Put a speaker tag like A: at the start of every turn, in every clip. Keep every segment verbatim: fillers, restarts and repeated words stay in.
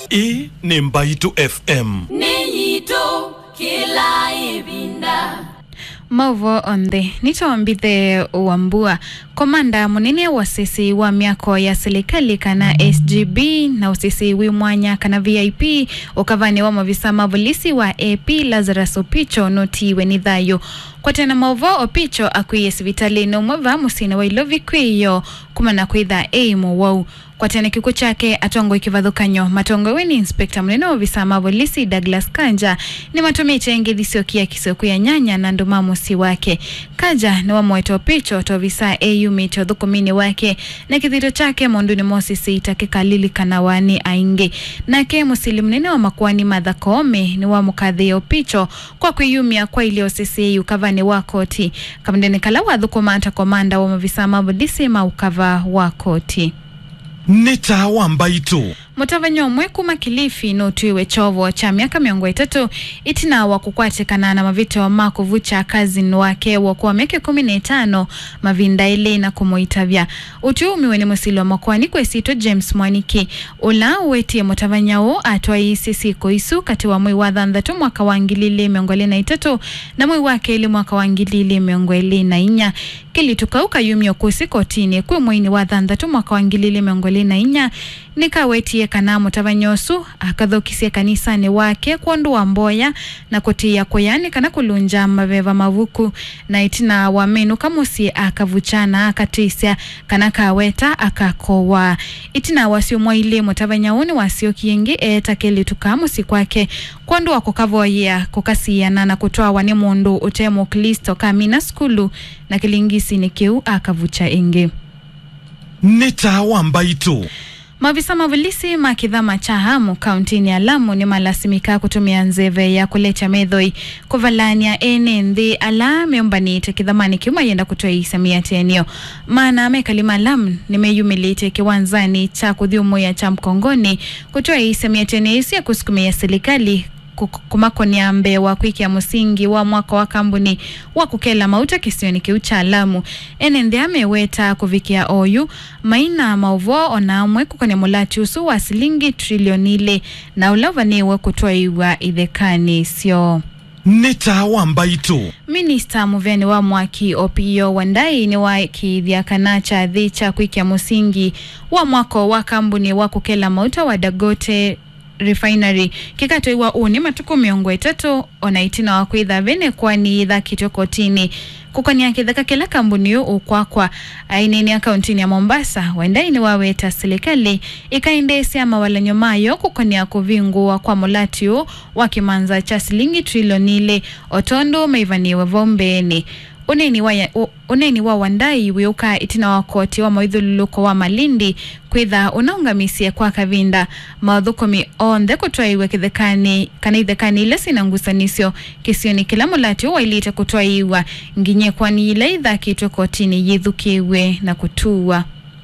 A: na hii ni Mbaitu F M.
B: Niyito kila ibinda
C: Mauvo onde nitawambithe Wambua komanda munene wa sisi wa miako ya serikali kana S G B na usisi wimwanya kana V I P ukavani wa mavisa mavulisi wa A P Lazarus Opicho notiwe nidhayo kwa tena mauvo Opicho akwiye sivitali no mwava musina wa ilovi kwiyo kumana kwitha eimu wau kwa tena kiku chake atongo ikivadhukanyo matongo weni inspekta munene wa visa mavulisi Douglas Kanja ni matumiche ngedhisio kia kisoku ya nyanya na ndomamusi wake Kanja ni wa mweto Opicho to visa A U mito dhukumini wake na kithito chake monduni mosisi itakikalili kanawani ainge na ke musili munene wa makuani Martha Koome ni wa mukadhi Opicho kwa kuyumia kwa ili osisi ukavani wa koti kamndeni kala wa dhukumanta komanda wa mavisa mavulisi maukava wa koti
A: Nita wa Mbaitu
C: Mutavanyo mweku makilifi no tuiwe chovo cha miaka miongo itatu itina wa kukwate kanana mavito wa mako vucha kazi nwake wa kuwa miaka kumi na tano mavinda ile na kumoitavya utuumi weni musilo makwani kwa sito James Mwaniki ula uweti mutavanyao atwa isisi koisu kati wa mwi wa dhandatu mwaka wangilile miongole na itatu na mwi wake ili mwaka wangilile miongole na inya kili tukauka yumio kusi kotini kwe mwini wa dhandatu mwaka wangilile miongole na inya nikaweti kana mutavanyosu akadhokisie kanisani wake kwandu wa mboya na kotia koyani kana kulunja maveva mavuku na itina wa menu kamusi akavuchana akatisia kana kaweta akakowa itina wasio mwaile mutavanyauni wasio kiengi etakeli tukamusi kwake kwandu wa kukavoya kukasiana na kutoa wane mundu utemo Kristo kamina skulu na kilingisi nikiu akavucha ingi
A: Nita wa Mbaitu
C: Mavisa mavulisi makidhama chahamu kauntini ya Lamu ni malasimika kutumia nzeve ya kulecha medhoi kuvalania ene ndi ala meumbani tekidhamani kiuma yenda kutoa isamia tenio maana mekalima Lamu ni meyumilite kiwanzani cha kudhiumu ya cha mkongoni kutoa isamia tenio isi ya kusukumia serikali kumako ni ambe wa kwiki ya musingi wa mwaka wa kambuni wa kukela mauta kisioni kiucha Lamu ene ndi ameweta kuvikia oyu maina mauvo onamwe kukone mulati usu wa silingi trilionile na ulavaniwe kutoa iwa idhekani sio
A: Nita wa Mbaitu
C: Minister Muveni wa Mwaki Opiyo Wandai ni wa kithia kanacha dhicha kwiki ya musingi wa mwako wa kambuni wa kukela mauta wa Dagote Refinery kikato iwa uni matuku miongo itatu onaitina wa kuidha vene kwa ni idha kitokotini kukoni ya kithaka kila kambuni yu ukwakwa ainini ya kauntini ya Mombasa Wandai ni waweta serikali ikaindesi ama wala nyomayo kukoni ya kuvingu kwa mulati yu wakimanza cha silingi trilionile otondo maivaniwe vombeni Uneni wa, uneni wa Wandai wiuka itina wakoti wa maidhuluko wa Malindi kwitha unaungamisia kwa kavinda maudhukomi onde kutoa iwe kithekani kana ithekani ile sinangusanisio kisioni kila mulati wa ilita kutoa iwa nginye kwani ile idha kitwe kotini yithukiwe na kutua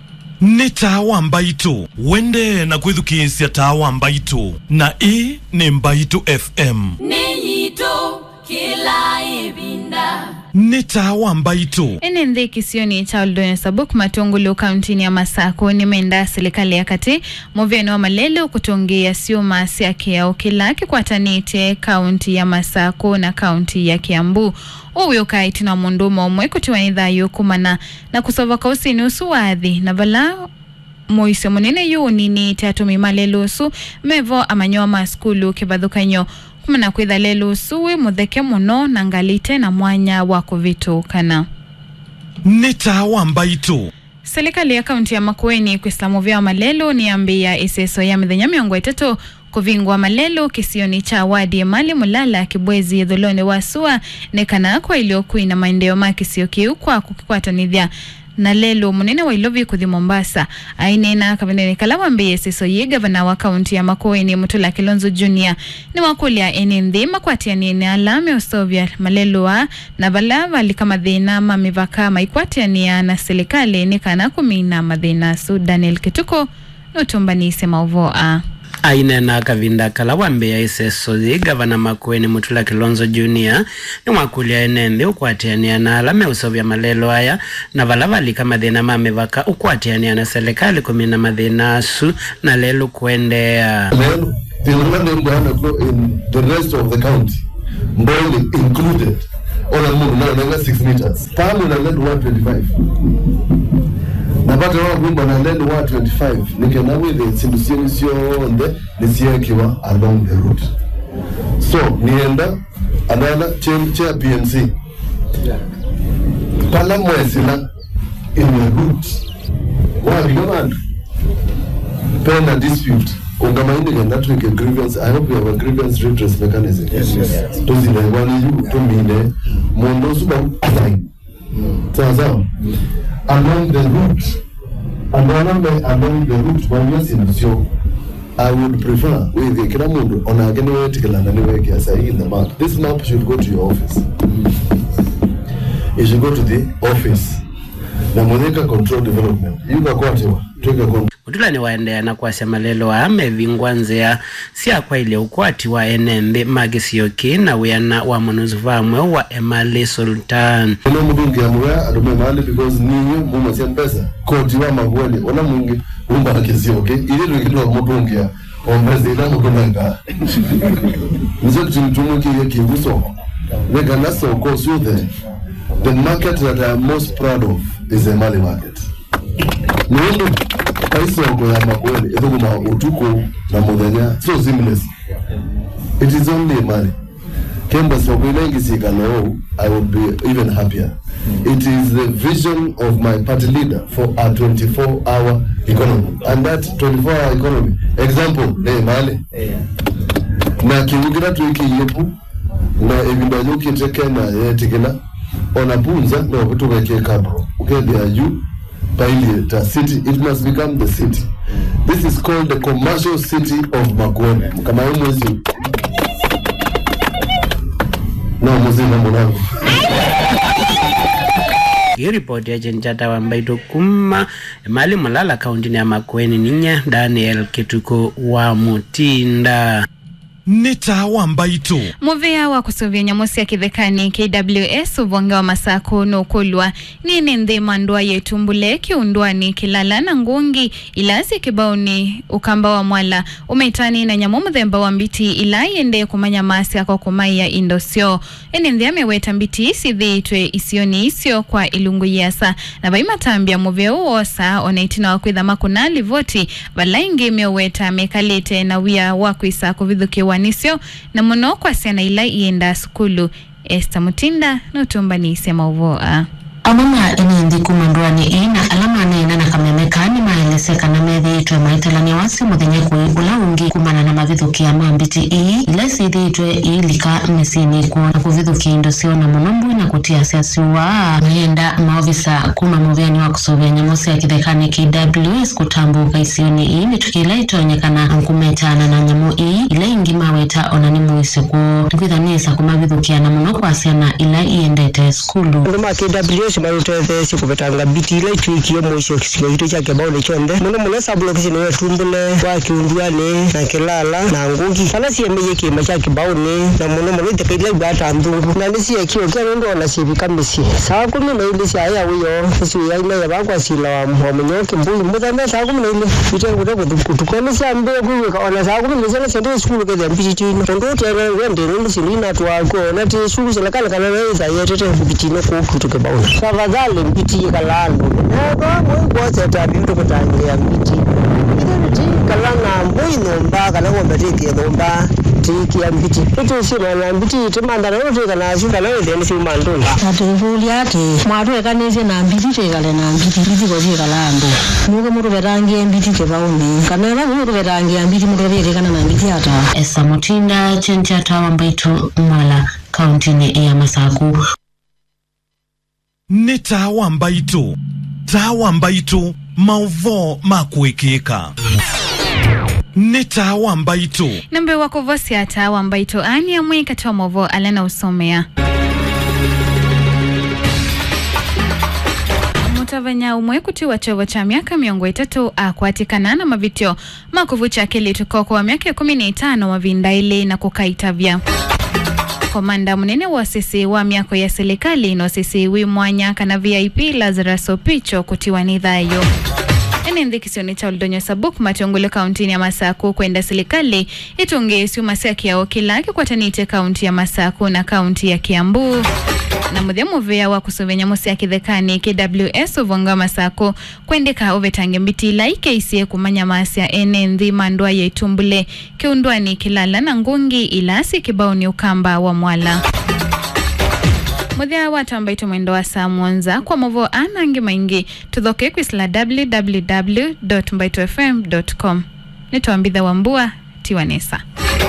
A: Nita wa Mbaitu wende na kwithukisia ta wa Mbaitu na hii ni Mbaitu F M.
B: Niyito kila ibinda
A: Nita wa Mbaitu
C: ene ndhe kisioni cha Oldonyo Sabuk matungulu kauntini ya Masako ni menda serikali ya kati Muveni wa Malelo kutongea siuma siake ya okilaki kwa tanite kaunti ya Masako na kaunti ya Kiambu uwe ukaiti na mundumo umwe kutiwa nidha yukumana na kusova kausi nusu wadhi na vala moise munene yu nini teatumi Malelo su mevo amanyo maskulu kibadhukanyo kumana kwitha lelo suwe mutheke muno na ngalite na mwanya wa kuvitukana
A: Nita wa Mbaitu
C: serikali ya kaunti ya Makueni kwislamu vya Malelo ni ambia iseso ya mithenya miongo itatu kuvingwa Malelo kisioni cha wadi mali mulala kibwezi dholone wasua nekana kwa iliokuwa na maendeleo makisio kiukwa kukikwata nidhia na lelo munene wa ilovi kuthi Mombasa ainena kavendene kalawa mbiye siso ye gavana wa kaunti ya Makueni Mutula Kilonzo Junior ni wakulia ene ndhima kwa tiani ene alame usovya Malelua na balava likama dhina mamivaka maikwatiani ya na serikali ni kana kumina madhina su Daniel Kituko nutumbani sema uvoa
D: aina na kavinda kala wambe ya iseso zi gavana Makueni Mutula Kilonzo Junior ni mwakulia enembe ukwatiania na alame usovya malelo haya na valavali kama dhina mame vaka ukwatiania na serikali kumina madhina su na lelu kuendea
E: lelu in the rest of the county Mboli included ona mungu na nanga six meters pamu na lelu one twenty-five napata wa kumba na lelu one twenty-five nikena withe sindusieni sio onde nisiye kiwa along the route so nienda anala chair P M C pala mwesila in the route wa bigamanda pena dispute Ungamaini can that make a grievance. I hope you have a grievance redress mechanism. Yes, yes. To the one you to me ne mondo suba asai. Sawa. Along the route, along the along the route when you see so I would prefer we the kila mundu ona agene wewe tikala na niwe kiasa in the map. This map should go to your office. It should go to the office. Na moneka control development. You ga kwatewa. Tuka control.
D: Mutula ni waendea na kwa sema lelo wa ame vingwanzea siya kwa ile ukwati wa enembe magisiyoki na wiyana wa monuzuvamwe wa Emali Sultan.
E: Ono mudungi ya mwea adume mahali because ninyo muma siya mpesa koti wa Makueni ona mungi umba hakisiyoki ili lukitu wa mudungi ya ombezi ila mudunanga niso kutumumuki ya kiuso weka nasa uko sude. The market that I am most proud of is Emali market. Mwendo kaisi wako ya Makueni ito kuma utuko na modenya so seamless. It is only Emali. Kemba soko inengi sika no, I would be even happier. It is the vision of my party leader for a twenty-four hour economy. And that twenty-four hour economy, example, ne Emali. Na kiwikira tuiki yepu, na evinda yuki teke na yetikina, onapunza na wakutuka kie kabro. Okay, they are you. Pailieta city, it must become the city. This is called the commercial city of Makueni. Kama umwezi na mzima mwanangu.
D: Hii report ya Jenjata Wambaito kuma Emali Mulala kaunti ya Makueni ninya Daniel Kituko wa Mutinda.
A: Nita Wambaito
C: Muvea wa kusovya nyamosi ya kithekani K W S uvonge wa masako no kulwa nini ndhe mandua yetumbule kiundwani kilala na ngungi ilasi kibauni ukamba wa mwala umeitani na nyamu mthemba wa mbiti ila yende kumanya masi yako kumai ya indosio eni ndhe ameweta mbiti isi dhiitwe isioni isio kwa ilungu yasa na baima tambia muvea uosa onaitina wakwitha makunali voti valaingi meweta mekalite na wia wakwisa kuvidhuki wanisio na muno kwa siana ila ienda sukulu. Esther Mutinda nutumba ni sema uvoa
F: Amama enendi kumandwani ina alama nena na kamemekani maeleseka na methi itwe maitelani wasi muthenye kuibula ungi kumana na mavithuki ya mambiti ii ilesi itwe ilika mesini kuwa na kuvithuki indosio na munombu na kutia siasiwa mayenda maovisa kuma muviani wa kusovya nyamosi ya kithekani K W S kutambuka isioni ii mitukila itoonyekana nkumetana na nyamu ii ila ingi maweta onanimu isiku tukwithanisa kumavithukia na muno kwa siana ila iendete skulu
G: Nduma K W S marutete sikupetanga biti ile tuikie mwisho kisiko kitu chake baule chonde muno muno sabulo kisino ya tumbule kwa kiunduane na kilala na ngugi kana si yemeje kima chake baule na muno muno tekile gata ndungu na nisi yakio kero ndo na sibi kamisi saa kumi na ile si aya wiyo sisi ya ile ya bangwa sila wa mwenyoke mbuyi mutanda saa kumi na ile bite ngudo kutukana si ambe kuwe kaona saa kumi na ile sende skulu ke biti chino ndo tena wende ndo silina twako na te skulu sala kala kana za yete biti no ko kutuke baule Savazali mpiti kalalo. Ego mwe kwa tabi mtu kutangia mpiti. Mpiti kalanga mwe nomba kana ngombe tiki nomba tiki ya mpiti. Ito sima na mpiti timanda na yote kana shuka na yote nisi umandunga.
F: Atuvuli yake mwatu ekanese na mpiti tekale na mpiti mpiti kwa zi kalambo. Mwuka mtu verangi ya mpiti kebauni. Kanera mtu verangi ya mpiti mtu vete kana na mpiti hata. Esa Mutinda Jenjata Wambaito Mwala kaunti ni ya Masaku.
A: Nita Wambaito Ta Wambaito mauvo makuekeka Nita Wambaito
C: Nambe wako vosi ya Ta Wambaito ani ya mwe katoa mauvo alena usomea mutavanya umwe kutiwa chovo cha miaka miongo itatu akwatikana na mavitio makuvucha kili tukoko wa miaka kumi na tano mavinda ile na kukaitavya. Komanda munene wa sisi wa miako ya serikali no sisi wi mwanya kana V I P Lazarus Opicho kutiwa nidhayo. Ene ndikisioni cha Oldonyo Sabuk matongole kaunti ya Masaku kwenda serikali itunge siu masia kiao kilaki kwa tanite kaunti ya Masaku na kaunti ya Kiambu. Na mudhemu vya wa kusovenya musi ya kithekani K W S uvonga Masaku kwendeka ovetange mbiti laike isie kumanya maasi ya ene ndhi mandua ya itumbule kiundua ni kilala na ngungi ilasi kibao ni ukamba wa mwala. Mudhia watu ambaito mwendo wa saa mwanza kwa mwovo anangi maingi tudhoke kwisla w w w dot mbaito f m dot com. Nituambidha wambua Tiwanesa.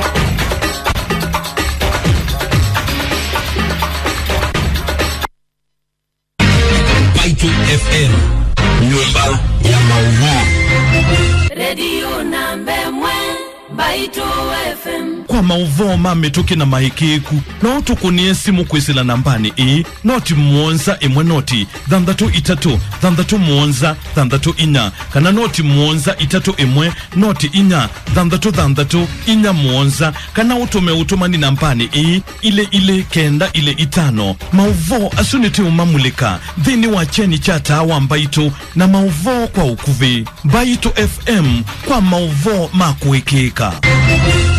H: Mbaito F M, nyumba ya maudhui.
B: Radio nambe mwe Mbaito F M.
A: Kwa mauvo mame tuki na mahikiku no tukunie simu kwisila nambani i noti muonza imwe noti dhandatu itatu dhandatu muonza dhandatu inya kana noti muonza itatu imwe noti inya dhandatu dhandatu inya muonza kana utume utumani nambani i ile ile kenda ile itano. Mauvo asuniti umamulika dhini wacheni chata wa Mbaito na mauvo kwa ukuvi. Mbaito F M kwa mauvo makuikika.